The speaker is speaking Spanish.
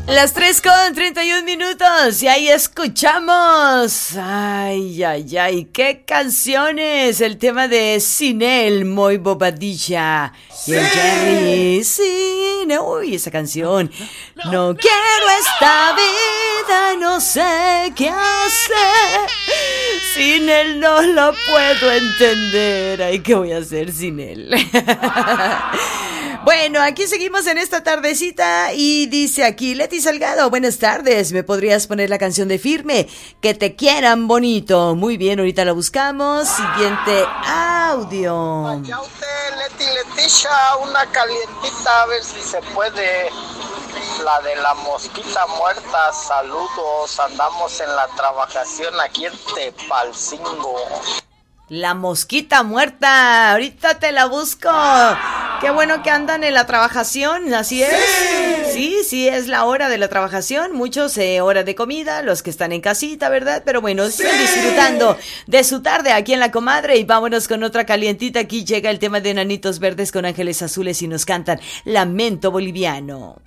Las 3:31 y ahí escuchamos. Ay, ay, ay, qué canciones. El tema de Sin él, muy bobadilla. Y el Jerry, sin él. Uy, esa canción. No quiero esta vida, no sé qué hacer. Sin él no lo puedo entender. Ay, ¿qué voy a hacer sin él? Bueno, aquí seguimos en esta tardecita y dice aquí Leti Salgado, buenas tardes, ¿me podrías poner la canción de Firme? Que te quieran bonito. Muy bien, ahorita la buscamos. Siguiente audio. Allá usted, Leticia, una calientita, a ver si se puede. La de la mosquita muerta, saludos, andamos en la trabajación aquí en Tepalcingo. La mosquita muerta, ahorita te la busco. Qué bueno que andan en la trabajación, así es. Sí, es la hora de la trabajación. Muchos hora de comida, los que están en casita, ¿verdad? Pero bueno, sigan disfrutando de su tarde aquí en La Comadre. Y vámonos con otra calientita. Aquí llega el tema de Enanitos Verdes con Ángeles Azules y nos cantan Lamento Boliviano.